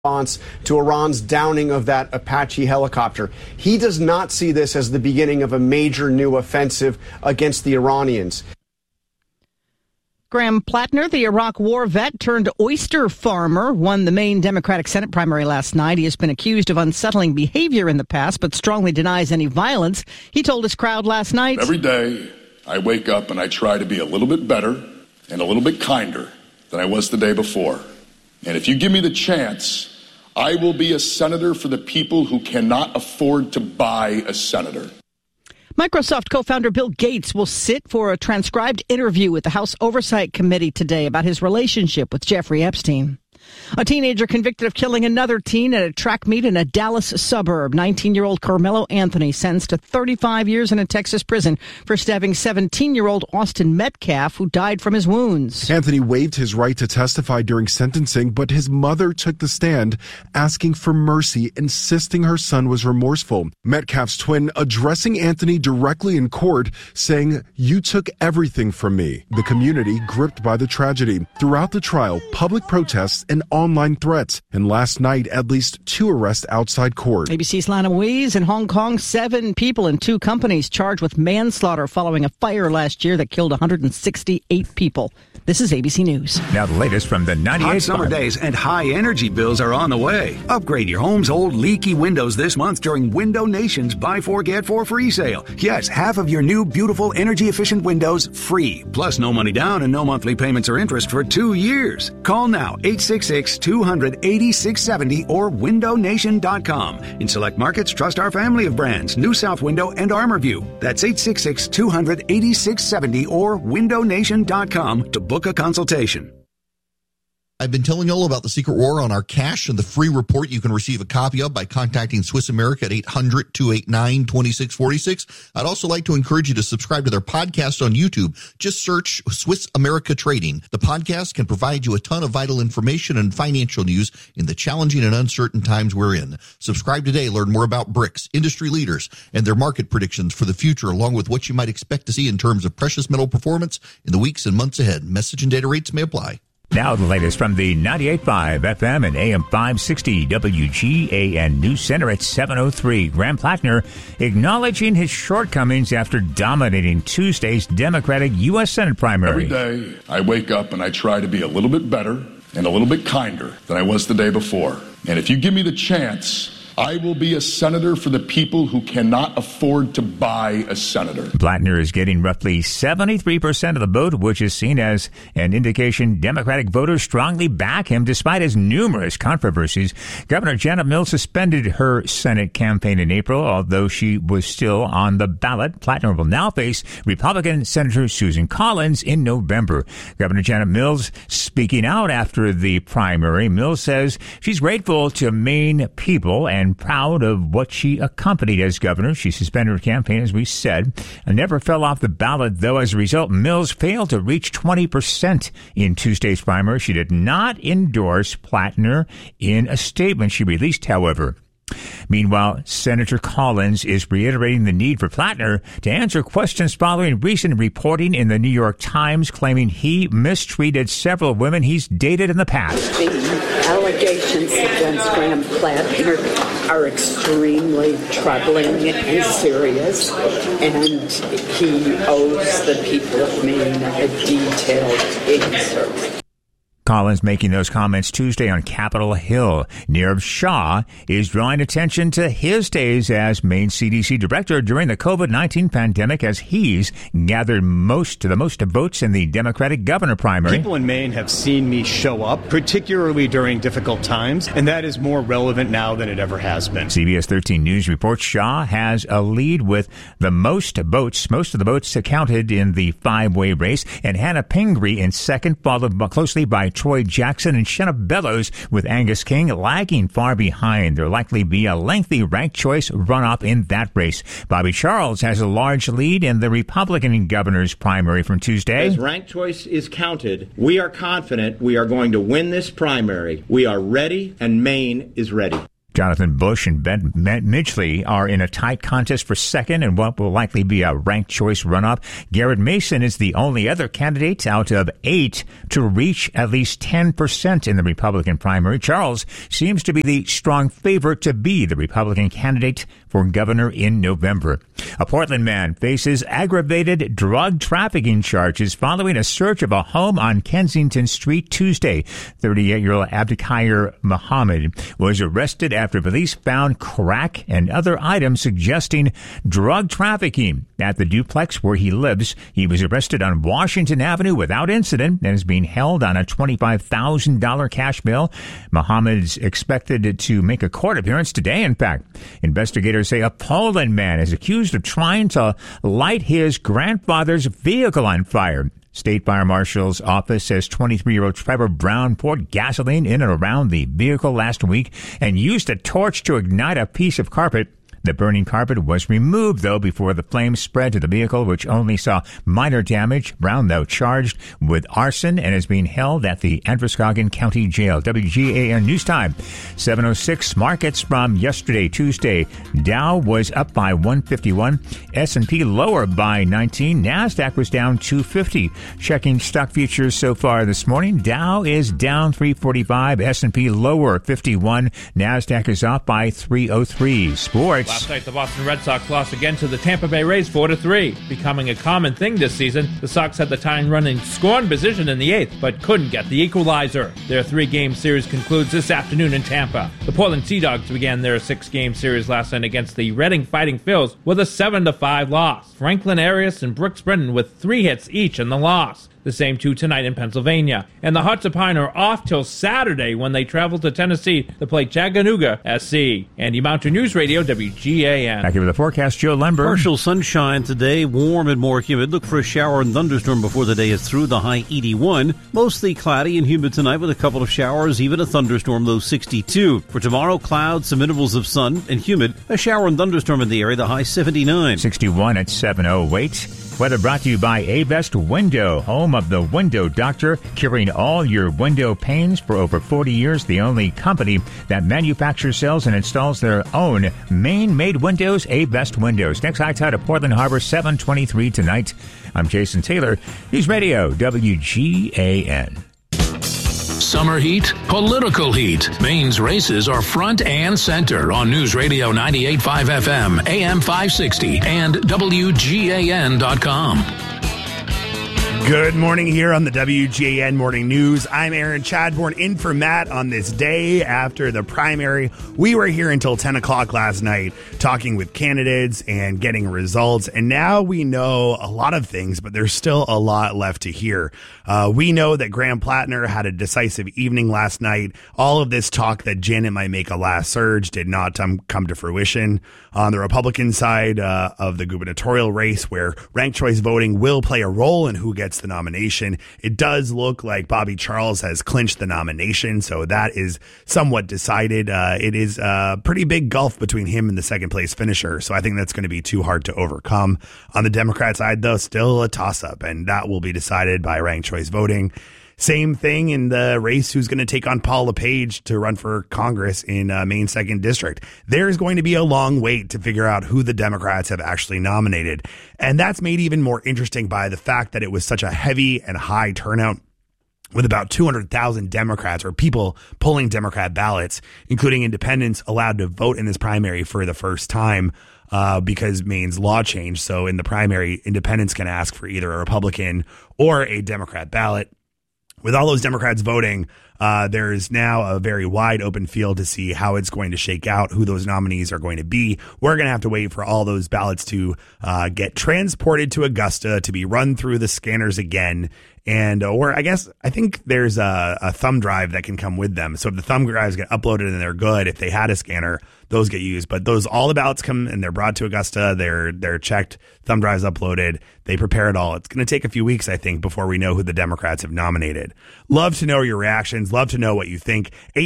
response to Iran's downing of that Apache helicopter. He does not see this as the beginning of a major new offensive against the Iranians. Graham Plattner, the Iraq war vet turned oyster farmer, won the Maine Democratic Senate primary last night. He has been accused of unsettling behavior in the past, but strongly denies any violence. He told his crowd last night, "Every day I wake up and I try to be a little bit better and a little bit kinder than I was the day before. And if you give me the chance, I will be a senator for the people who cannot afford to buy a senator." Microsoft co-founder Bill Gates will sit for a transcribed interview with the House Oversight Committee today about his relationship with Jeffrey Epstein. A teenager convicted of killing another teen at a track meet in a Dallas suburb. 19-year-old Carmelo Anthony sentenced to 35 years in a Texas prison for stabbing 17-year-old Austin Metcalf, who died from his wounds. Anthony waived his right to testify during sentencing, but his mother took the stand, asking for mercy, insisting her son was remorseful. Metcalf's twin addressing Anthony directly in court, saying, "You took everything from me." The community gripped by the tragedy. Throughout the trial, public protests and online threats. And last night, at least 2 arrests outside court. ABC's Lana Louise. In Hong Kong, 7 people in 2 companies charged with manslaughter following a fire last year that killed 168 people. This is ABC News. Now the latest from the 98. Hot summer days and high energy bills are on the way. Upgrade your home's old leaky windows this month during Window Nation's Buy 4 Get 4 free sale. Yes, half of your new beautiful energy efficient windows free. Plus no money down and no monthly payments or interest for 2 years. Call now 866-200-8670 or windownation.com. In select markets, trust our family of brands, New South Window and ArmorView. That's 866-200-8670 or windownation.com to book a consultation. I've been telling you all about the Secret War on our cash and the free report you can receive a copy of by contacting Swiss America at 800-289-2646. I'd also like to encourage you to subscribe to their podcast on YouTube. Just search Swiss America Trading. The podcast can provide you a ton of vital information and financial news in the challenging and uncertain times we're in. Subscribe today. Learn more about BRICS, industry leaders, and their market predictions for the future, along with what you might expect to see in terms of precious metal performance in the weeks and months ahead. Message and data rates may apply. Now the latest from the 98.5 FM and AM 560 WGAN News Center at 7:03. Graham Plattner acknowledging his shortcomings after dominating Tuesday's Democratic U.S. Senate primary. Every day I wake up and I try to be a little bit better and a little bit kinder than I was the day before. And if you give me the chance, I will be a senator for the people who cannot afford to buy a senator. Plattner is getting roughly 73% of the vote, which is seen as an indication Democratic voters strongly back him despite his numerous controversies. Governor Janet Mills suspended her Senate campaign in April, although she was still on the ballot. Plattner will now face Republican Senator Susan Collins in November. Governor Janet Mills speaking out after the primary. Mills says she's grateful to Maine people and proud of what she accomplished as governor. She suspended her campaign, as we said, and never fell off the ballot, though. As a result, Mills failed to reach 20% in Tuesday's primary. She did not endorse Plattner in a statement she released, however. Meanwhile, Senator Collins is reiterating the need for Plattner to answer questions following recent reporting in the New York Times claiming he mistreated several women he's dated in the past. The allegations against Graham Plattner are extremely troubling and serious, and he owes the people of Maine a detailed answer. Collins making those comments Tuesday on Capitol Hill. Nirav Shah is drawing attention to his days as Maine CDC director during the COVID-19 pandemic as he's gathered the most votes in the Democratic governor primary. People in Maine have seen me show up, particularly during difficult times, and that is more relevant now than it ever has been. CBS 13 News reports Shah has a lead with the most of the votes counted in the 5-way race, and Hannah Pingree in second, followed closely by Troy Jackson and Shenna Bellows, with Angus King lagging far behind. There'll likely be a lengthy ranked choice runoff in that race. Bobby Charles has a large lead in the Republican governor's primary from Tuesday. As ranked choice is counted, we are confident we are going to win this primary. We are ready, and Maine is ready. Jonathan Bush and Ben Midgley are in a tight contest for second in what will likely be a ranked choice runoff. Garrett Mason is the only other candidate out of 8 to reach at least 10% in the Republican primary. Charles seems to be the strong favorite to be the Republican candidate for governor in November. A Portland man faces aggravated drug trafficking charges following a search of a home on Kensington Street Tuesday. 38-year-old Abdikhair Muhammad was arrested after police found crack and other items suggesting drug trafficking at the duplex where he lives. He was arrested on Washington Avenue without incident and is being held on a $25,000 cash bail. Muhammad's expected to make a court appearance today, in fact. Investigators say a Poland man is accused of trying to light his grandfather's vehicle on fire. State Fire Marshal's office says 23-year-old Trevor Brown poured gasoline in and around the vehicle last week and used a torch to ignite a piece of carpet. The burning carpet was removed, though, before the flames spread to the vehicle, which only saw minor damage. Brown, though, charged with arson and is being held at the Androscoggin County Jail. WGAN News Time, 7:06. Markets from yesterday, Tuesday. Dow was up by 151. S&P lower by 19. NASDAQ was down 250. Checking stock futures so far this morning. Dow is down 345. S&P lower 51. NASDAQ is off by 303. Sports. Last night, the Boston Red Sox lost again to the Tampa Bay Rays 4-3. Becoming a common thing this season, the Sox had the tying-running scoring position in the 8th, but couldn't get the equalizer. Their 3-game series concludes this afternoon in Tampa. The Portland Sea Dogs began their 6-game series last night against the Reading Fighting Phils with a 7-5 loss. Franklin Arias and Brooks Brennan with 3 hits each in the loss. The same 2 tonight in Pennsylvania. And the Hearts of Pine are off till Saturday when they travel to Tennessee to play Chattanooga SC. Andy Mountain News Radio, WGAN. Back here with the forecast, Joe Lember. Partial sunshine today, warm and more humid. Look for a shower and thunderstorm before the day is through, the high 81. Mostly cloudy and humid tonight with a couple of showers, even a thunderstorm, low 62. For tomorrow, clouds, some intervals of sun and humid. A shower and thunderstorm in the area, the high 79. 61 at 7:08. Weather brought to you by A-Best Window, home of the Window Doctor, curing all your window pains for over 40 years. The only company that manufactures, sells, and installs their own Maine-made windows, A-Best Windows. Next high tide of Portland Harbor, 7:23 tonight. I'm Jason Taylor, News Radio, WGAN. Summer heat, political heat. Maine's races are front and center on News Radio 98.5 FM, AM 560, and WGAN.com. Good morning here on the WGAN Morning News. I'm Aaron Chadbourne in for Matt on this day after the primary. We were here until 10 o'clock last night talking with candidates and getting results. And now we know a lot of things, but there's still a lot left to hear. We know that Graham Plattner had a decisive evening last night. All of this talk that Janet might make a last surge did not come to fruition. On the Republican side of the gubernatorial race, where ranked choice voting will play a role in who gets the nomination, it does look like Bobby Charles has clinched the nomination, so that is somewhat decided. It is a pretty big gulf between him and the second place finisher, so I think that's going to be too hard to overcome. On the Democrat side, though, still a toss-up, and that will be decided by ranked choice voting. Same thing in the race who's going to take on Paul LePage to run for Congress in Maine's 2nd District. There's going to be a long wait to figure out who the Democrats have actually nominated. And that's made even more interesting by the fact that it was such a heavy and high turnout, with about 200,000 Democrats or people pulling Democrat ballots, including independents, allowed to vote in this primary for the first time. Because Maine's law changed. So in the primary, independents can ask for either a Republican or a Democrat ballot. With all those Democrats voting, there is now a very wide open field to see how it's going to shake out, who those nominees are going to be. We're going to have to wait for all those ballots to get transported to Augusta to be run through the scanners again. And I think there's a thumb drive that can come with them. So if the thumb drives get uploaded and they're good, if they had a scanner, those get used. But all the ballots come and they're brought to Augusta. They're checked, thumb drives uploaded. They prepare it all. It's going to take a few weeks, I think, before we know who the Democrats have nominated. Love to know your reactions. Love to know what you think.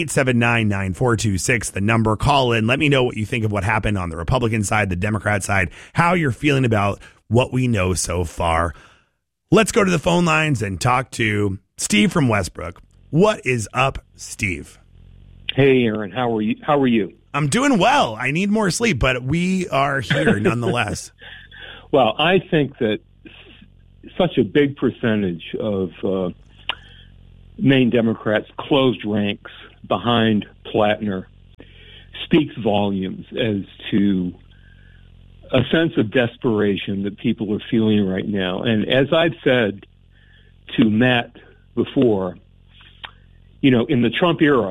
879-9426, the number. Call in. Let me know what you think of what happened on the Republican side, the Democrat side, how you're feeling about what we know so far. Let's go to the phone lines and talk to Steve from Westbrook. What is up, Steve? Hey, Aaron, how are you? I'm doing well. I need more sleep, but we are here nonetheless. Well, I think that such a big percentage of Maine Democrats closed ranks behind Plattner speaks volumes as to a sense of desperation that people are feeling right now. And as I've said to Matt before, in the Trump era,